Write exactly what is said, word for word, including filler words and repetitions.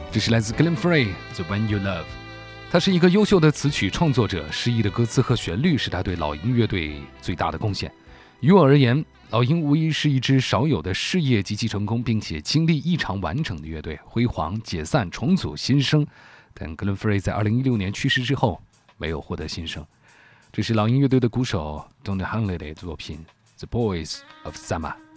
这是来自 Glenn Frey The One You Love。 他是一个优秀的词曲创作者，诗意的歌词和旋律是他对老鹰乐队最大的贡献。于我而言，老鹰无疑是一支少有的事业极其成功并且经历异常完整的乐队，辉煌、解散、重组、新生。但 Glenn Frey 在二零一六年去世之后没有获得新生。这是老鹰乐队的鼓手 Don Henley 的作品 The Boys of Summer。